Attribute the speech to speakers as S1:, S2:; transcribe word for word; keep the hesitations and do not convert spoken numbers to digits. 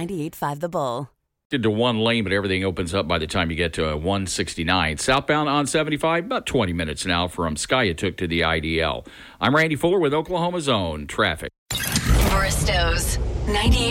S1: ninety-eight point five The Bull.
S2: To one lane, but everything opens up by the time you get to one sixty-nine. Southbound on seventy-five, about twenty minutes now from Skiatook to the I D L. I'm Randy Fuller with Oklahoma's Own Traffic.
S1: Bristow's ninety-eight